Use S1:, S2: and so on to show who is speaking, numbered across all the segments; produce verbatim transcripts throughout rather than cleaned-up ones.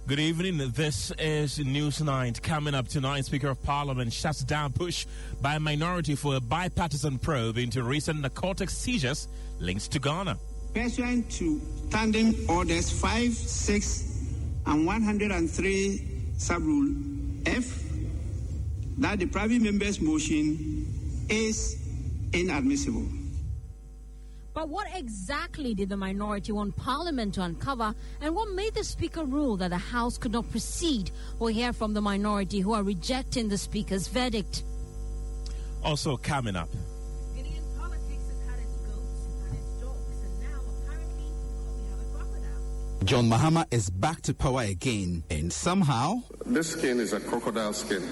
S1: Good evening. This is Newsnight. Coming up tonight, Speaker of Parliament shuts down push by a minority for a bipartisan probe into recent narcotics seizures linked to Ghana.
S2: Pursuant to Standing Orders five, six, and one hundred three, Sub-Rule F, that the private member's motion is inadmissible.
S3: But what exactly did the minority want Parliament to uncover, and what made the Speaker rule that the House could not proceed? We'll hear from the minority who are rejecting the Speaker's verdict.
S1: Also coming up.
S3: Ghanaian politics has had its goats and its dogs, and now apparently we have a crocodile.
S4: John Mahama is back to power again, and somehow...
S5: This skin is a crocodile skin.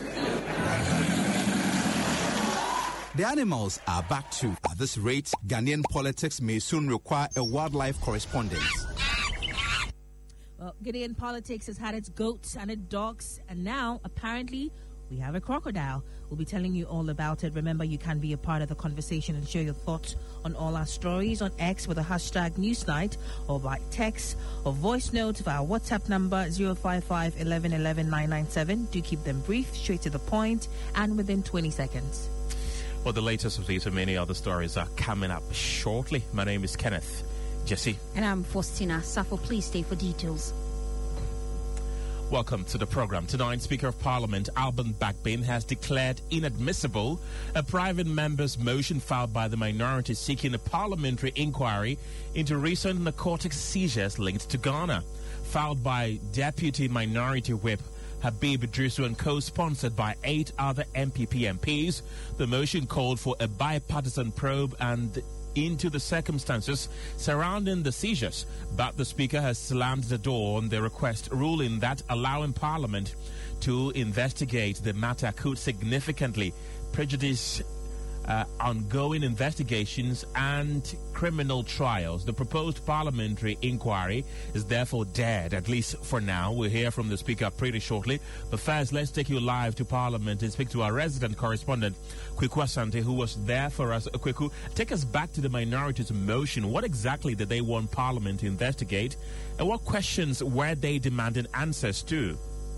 S4: The animals are back too. At this rate, Ghanaian politics may soon require a wildlife correspondent.
S6: Well, Ghanaian politics has had its goats and its dogs, and now, apparently, we have a crocodile. We'll be telling you all about it. Remember, you can be a part of the conversation and share your thoughts on all our stories on X with the hashtag Newsnight, or by text or voice note via WhatsApp number zero five five, one one one one, nine nine seven. Do keep them brief, straight to the point, and within twenty seconds.
S1: Well, the latest of these and many other stories are coming up shortly. My name is Kenneth Jesse.
S3: And I'm Faustina Safo. Please stay for details.
S1: Welcome to the program. Tonight, Speaker of Parliament Alban Bagbin has declared inadmissible a private member's motion filed by the minority seeking a parliamentary inquiry into recent narcotics seizures linked to Ghana. Filed by Deputy Minority Whip Habib Idrisu and co-sponsored by eight other M P P M Ps. The motion called for a bipartisan probe and into the circumstances surrounding the seizures, but the Speaker has slammed the door on the request, ruling that allowing Parliament to investigate the matter could significantly prejudice Uh, ongoing investigations and criminal trials. The proposed parliamentary inquiry is therefore dead, at least for now. We'll hear from the Speaker pretty shortly. But first, let's take you live to Parliament and speak to our resident correspondent, Kweku Asante, who was there for us. Uh, Kweku, take us back to the minority's motion. What exactly did they want Parliament to investigate? And what questions were they demanding answers to?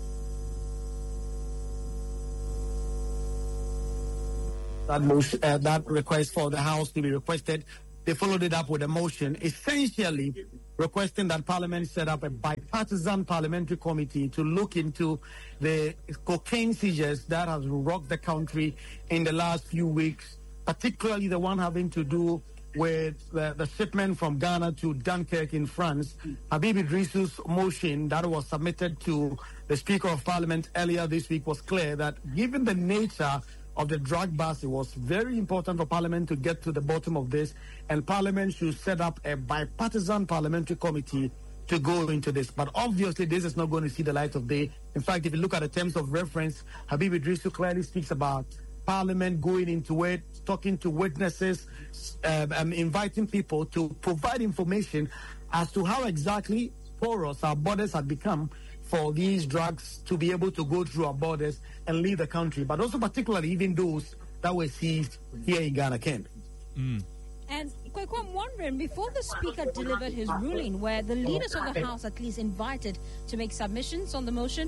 S7: That motion, uh, that request for the House to be requested, they followed it up with a motion essentially requesting that Parliament set up a bipartisan parliamentary committee to look into the cocaine seizures that has rocked the country in the last few weeks, particularly the one having to do with the, the shipment from Ghana to Dunkirk in France. Habib Idrisu's motion that was submitted to the Speaker of Parliament earlier this week was clear that given the nature of the drug bust, it was very important for Parliament to get to the bottom of this, and Parliament should set up a bipartisan parliamentary committee to go into this. But obviously, this is not going to see the light of day. In fact, if you look at the terms of reference, Habib Idrisu clearly speaks about Parliament going into it, talking to witnesses, um, um, inviting people to provide information as to how exactly porous our borders have become for these drugs to be able to go through our borders and leave the country, but also particularly even those that were seized here in Ghana camp.
S1: Mm.
S3: And Kweku, I'm wondering, before the Speaker delivered his ruling, were the leaders of the House at least invited to make submissions on the motion?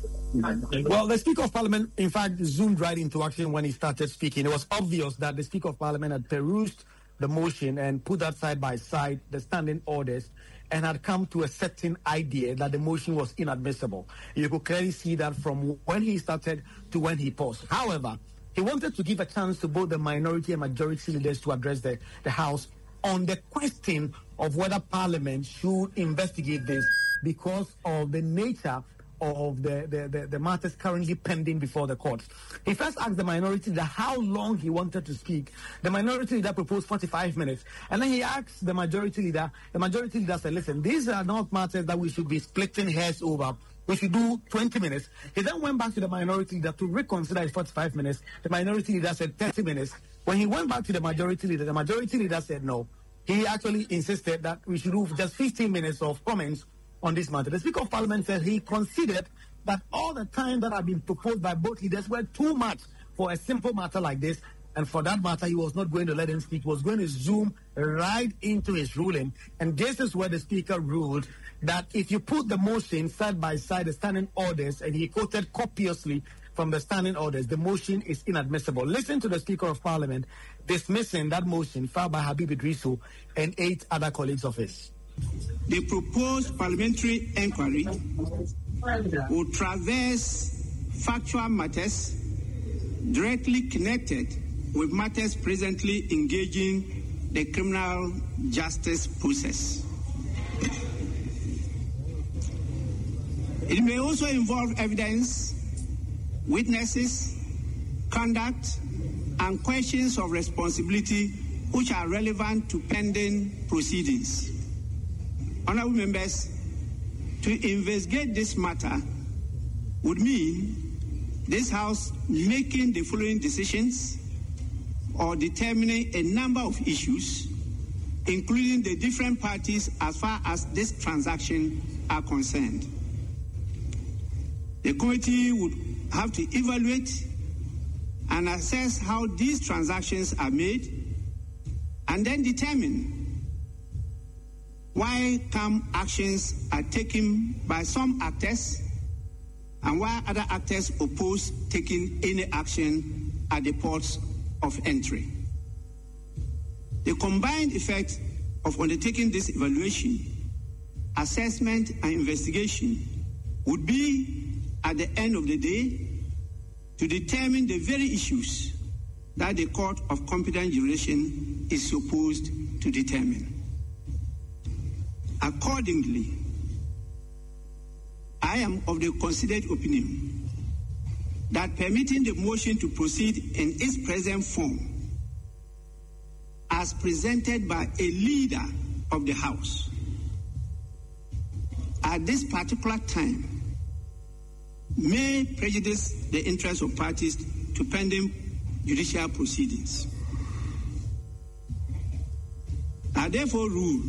S7: Well, the Speaker of Parliament, in fact, zoomed right into action when he started speaking. It was obvious that the Speaker of Parliament had perused the motion and put that side by side, the standing orders, and had come to a certain idea that the motion was inadmissible. You could clearly see that from when he started to when he paused. However, he wanted to give a chance to both the minority and majority leaders to address the, the House on the question of whether Parliament should investigate this because of the nature of the, the, the, the matters currently pending before the court. He first asked the minority leader how long he wanted to speak. The minority leader proposed forty-five minutes. And then he asked the majority leader, the majority leader said, listen, these are not matters that we should be splitting hairs over. We should do twenty minutes. He then went back to the minority leader to reconsider his forty-five minutes. The minority leader said thirty minutes. When he went back to the majority leader, the majority leader said no. He actually insisted that we should do just fifteen minutes of comments on this matter. The Speaker of Parliament said he considered that all the time that had been proposed by both leaders were too much for a simple matter like this, And for that matter, he was not going to let him speak. He was going to zoom right into his ruling. And this is where the Speaker ruled that if you put the motion side by side, the standing orders, and he quoted copiously from the standing orders, the motion is inadmissible. Listen to the Speaker of Parliament dismissing that motion filed by Habib Idrisu and eight other colleagues of his.
S2: The proposed parliamentary inquiry will traverse factual matters directly connected with matters presently engaging the criminal justice process. It may also involve evidence, witnesses, conduct, and questions of responsibility which are relevant to pending proceedings. Honourable members, to investigate this matter would mean this House making the following decisions or determining a number of issues, including the different parties as far as this transaction are concerned. The committee would have to evaluate and assess how these transactions are made and then determine why some actions are taken by some actors and why other actors oppose taking any action at the ports of entry. The combined effect of undertaking this evaluation, assessment, and investigation would be, at the end of the day, to determine the very issues that the Court of Competent Jurisdiction is supposed to determine. Accordingly, I am of the considered opinion that permitting the motion to proceed in its present form, as presented by a leader of the House, at this particular time, may prejudice the interests of parties to pending judicial proceedings. I therefore rule,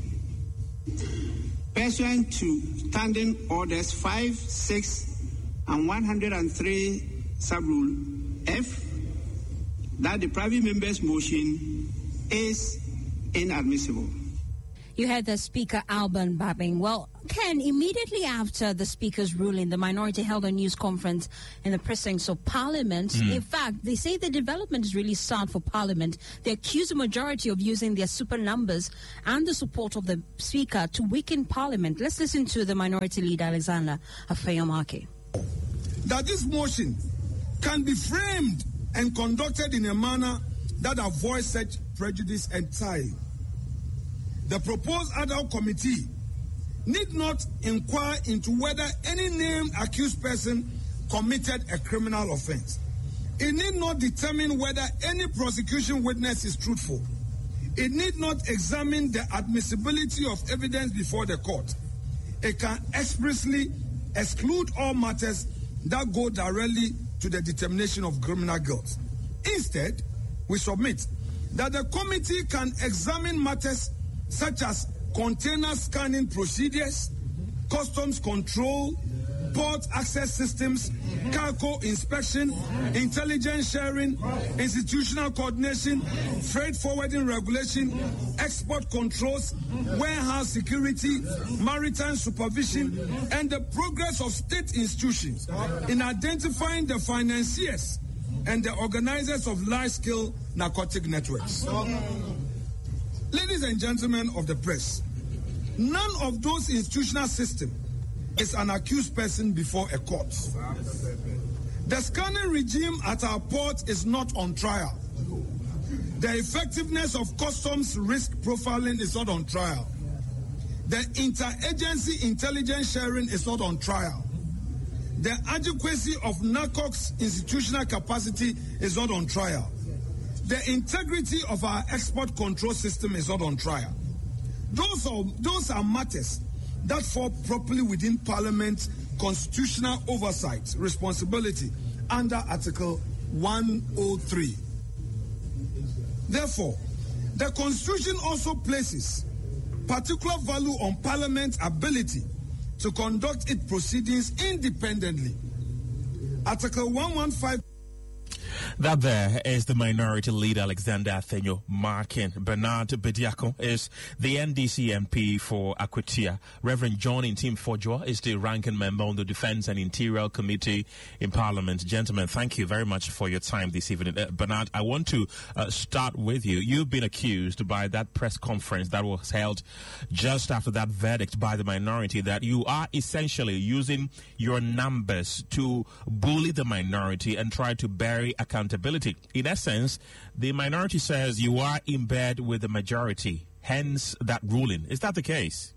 S2: pursuant to Standing Orders five, six, and one hundred three, Sub-Rule F, that the private member's motion is inadmissible.
S3: You heard the Speaker, Alban Bagbin. Well, Ken, immediately after the Speaker's ruling, the minority held a news conference in the precincts of Parliament. Mm. In fact, they say the development is really sad for Parliament. They accuse the majority of using their super numbers and the support of the Speaker to weaken Parliament. Let's listen to the minority leader, Alexander Afeyomake.
S8: That this motion can be framed and conducted in a manner that avoids such prejudice entirely. The proposed ad hoc committee need not inquire into whether any named accused person committed a criminal offense. It need not determine whether any prosecution witness is truthful. It need not examine the admissibility of evidence before the court. It can expressly exclude all matters that go directly to the determination of criminal guilt. Instead, we submit that the committee can examine matters such as container scanning procedures, customs control, port access systems, cargo inspection, intelligence sharing, institutional coordination, freight forwarding regulation, export controls, warehouse security, maritime supervision, and the progress of state institutions in identifying the financiers and the organizers of large-scale narcotic networks. Ladies and gentlemen of the press, none of those institutional systems is an accused person before a court. The scanning regime at our port is not on trial. The effectiveness of customs risk profiling is not on trial. The interagency intelligence sharing is not on trial. The adequacy of NACOC's institutional capacity is not on trial. The integrity of our export control system is not on trial. Those are, those are matters that fall properly within Parliament's constitutional oversight responsibility under Article one oh three. Therefore, the Constitution also places particular value on Parliament's ability to conduct its proceedings independently. Article one fifteen.
S1: That there is the Minority Leader, Alexander Athenyo Markin. Bernard Bediako is the N D C M P for Akwatia. Reverend John Intim Fojua is the ranking member on the Defense and Interior Committee in Parliament. Gentlemen, thank you very much for your time this evening. Uh, Bernard, I want to uh, start with you. You've been accused by that press conference that was held just after that verdict by the minority that you are essentially using your numbers to bully the minority and try to bury accountability. In essence, the minority says you are in bed with the majority, hence that ruling. Is that the case?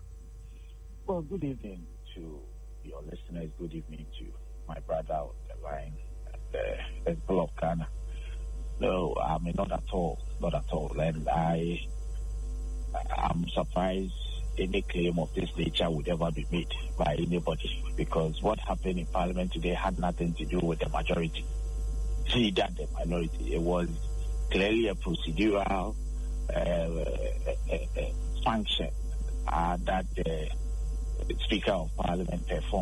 S9: Well, good evening to your listeners. Good evening to my brother on the line, the people of Ghana. No, I mean, not at all, not at all. And I, I'm surprised any claim of this nature would ever be made by anybody, because what happened in Parliament today had nothing to do with the majority. See that the minority, it was clearly a procedural uh, uh, uh, function uh, that the Speaker of Parliament performed.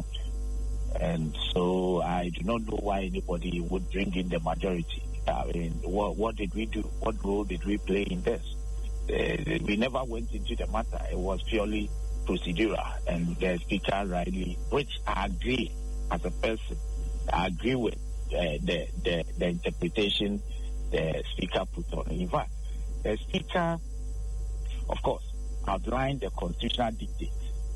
S9: And so I do not know why anybody would bring in the majority. I mean, what, what did we do? What role did we play in this? Uh, we never went into the matter. It was purely procedural. And the Speaker rightly, which I agree as a person, I agree with uh, the, the, the interpretation the Speaker put on. In fact, the Speaker, of course, outlined the constitutional dictates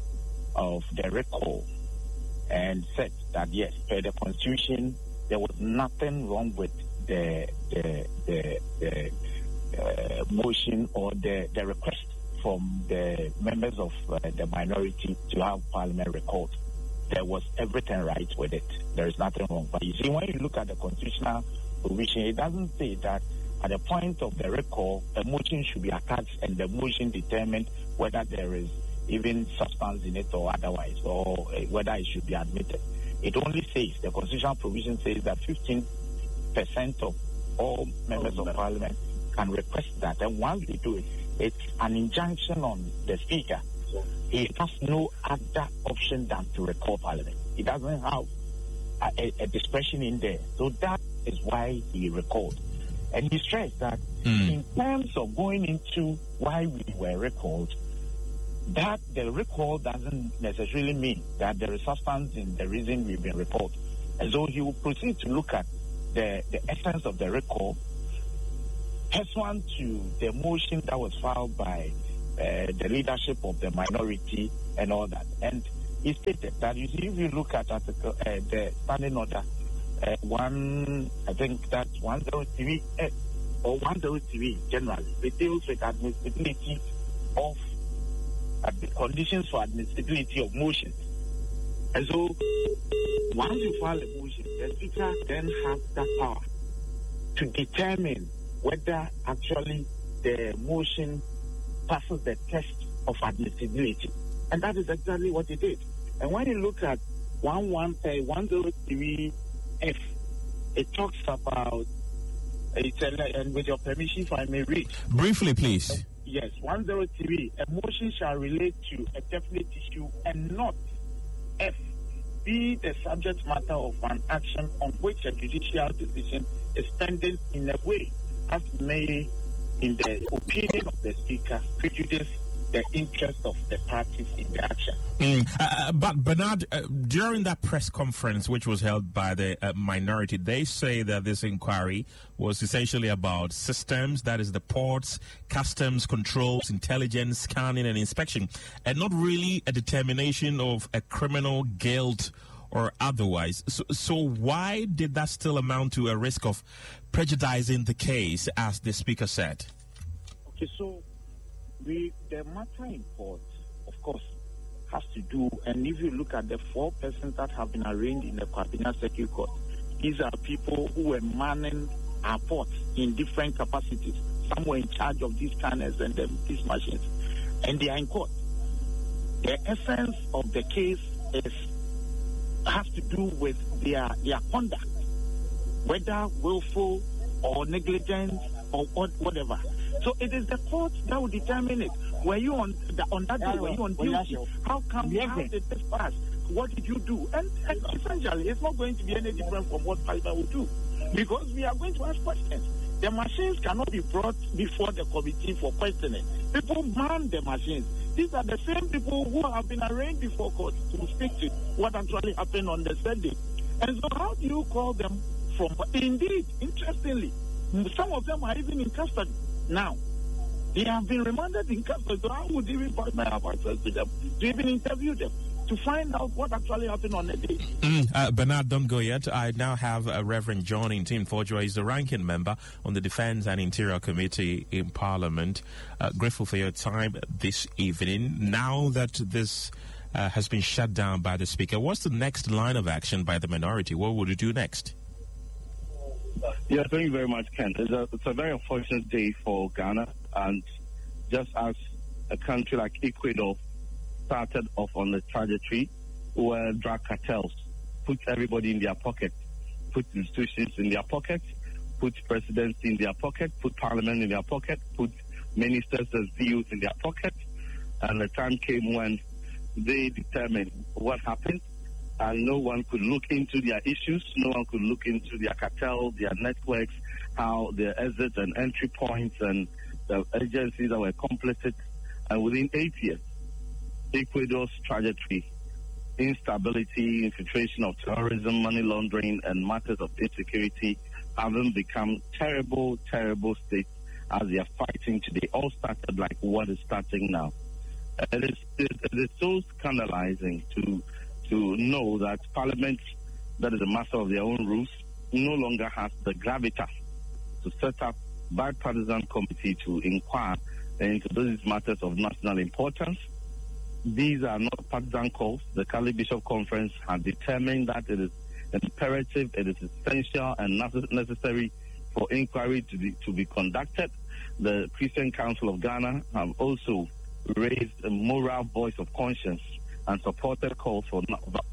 S9: of the recall and said that, yes, per the Constitution, there was nothing wrong with the, the, the, the Uh, motion or the, the request from the members of uh, the minority to have Parliament recalled. There was everything right with it. There is nothing wrong. But you see, when you look at the constitutional provision, it doesn't say that at the point of the recall, a motion should be attached and the motion determined whether there is even substance in it or otherwise, or uh, whether it should be admitted. It only says, the constitutional provision says that fifteen percent of all members oh, of Parliament can request that, and once they do it, it's an injunction on the Speaker. He has no other option than to recall Parliament. He doesn't have a, a, a discretion in there. So that is why he recalled. And he stressed that mm. in terms of going into why we were recalled, that the recall doesn't necessarily mean that there is substance in the reason we've been recalled. And so he will proceed to look at the, the essence of the recall, pursuant to the motion that was filed by uh, the leadership of the minority and all that. And he stated that, you see, if you look at article, uh, the standing order, uh, one, I think that's one oh three, uh, or one oh three generally, it deals with admissibility of uh, the conditions for admissibility of motions. And so, once you file a motion, the Speaker then has that power to determine whether actually the motion passes the test of admissibility. And that is exactly what it did. And when you look at one oh three F, it talks about, it's a, and with your permission, if I may read.
S1: Briefly, please.
S9: Uh, yes, one oh three, a motion shall relate to a definite issue and not F, be the subject matter of an action on which a judicial decision is pending in a way as may, in the opinion of the Speaker, prejudice the interest of the parties in the action.
S1: Mm. Uh, but Bernard, uh, during that press conference, which was held by the uh, minority, they say that this inquiry was essentially about systems, that is the ports, customs, controls, intelligence, scanning, and inspection, and not really a determination of a criminal guilt or otherwise. So, so why did that still amount to a risk of prejudicing the case, as the Speaker said?
S9: Okay, so we, the matter in court, of course, has to do, and if you look at the four persons that have been arraigned in the Kwabena Circuit Court, these are people who were manning our ports in different capacities. Some were in charge of these scanners and the, these machines, and they are in court. The essence of the case is has to do with their their conduct, whether willful or negligent or whatever. So it is the court that will determine it. Were you on the, on that day? Were you on duty? How come? How did this pass? What did you do? And, and essentially, it's not going to be any different from what Parliament will do. because we are going to ask questions. The machines cannot be brought before the committee for questioning. People man the machines. These are the same people who have been arraigned before court to speak to what actually happened on the Sunday. And so how do you call them from? Indeed, interestingly, some of them are even in custody now. They have been remanded in custody. So how would even partner have access to them, to even interview them, to find out what actually happened on the day?
S1: Mm, uh, Bernard, don't go yet. I now have uh, Reverend John Intim Forjua. He's the ranking member on the Defense and Interior Committee in Parliament. Uh, grateful for your time this evening. Now that this uh, has been shut down by the Speaker, what's the next line of action by the minority? What would you do next?
S10: Yeah, thank you very much, Ken. It's a, it's a very unfortunate day for Ghana, and just as a country like Ecuador started off on the trajectory where drug cartels put everybody in their pocket, put institutions in their pocket, put presidents in their pocket, put parliament in their pocket, put ministers as C E Os in their pocket, and the time came when they determined what happened, and no one could look into their issues, no one could look into their cartel, their networks, how their exit and entry points and the agencies that were complicit. And within eight years, Ecuador's trajectory, instability, infiltration of terrorism, money laundering, and matters of insecurity haven't become terrible, terrible states as they are fighting today. All started like what is starting now. It is, it, it is so scandalizing to to know that Parliament, that is the master of their own rules, no longer has the gravitas to set up bipartisan committee to inquire into those matters of national importance. These are not partisan calls. The Cali Bishop Conference has determined that it is imperative, it is essential and necessary for inquiry to be, to be conducted. The Christian Council of Ghana have also raised a moral voice of conscience and supported calls for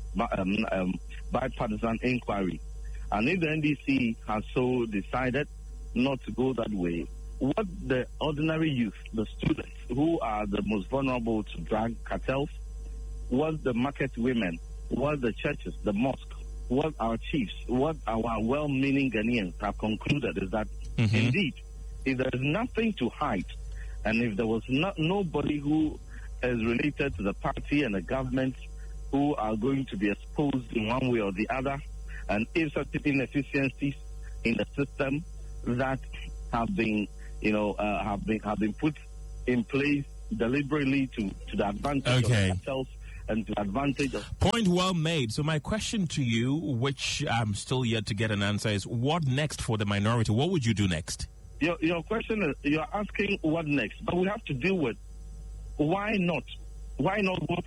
S10: um, um, bipartisan inquiry. And if the N D C has so decided not to go that way, what the ordinary youth, the students, who are the most vulnerable to drug cartels, what the market women, what the churches, the mosque, what our chiefs, what our well-meaning Ghanaians have concluded is that, mm-hmm. indeed, if there is nothing to hide, and if there was not nobody who is related to the party and the government who are going to be exposed in one way or the other, and if certain inefficiencies in the system that have been, you know, uh, have been have been put in place deliberately to, to the advantage
S1: okay.
S10: of themselves and to the advantage of...
S1: Point well made. So my question to you, which I'm still yet to get an answer, is what next for the minority? What would you do next?
S10: Your, your question is, you're asking what next, but we have to deal with why not? Why not what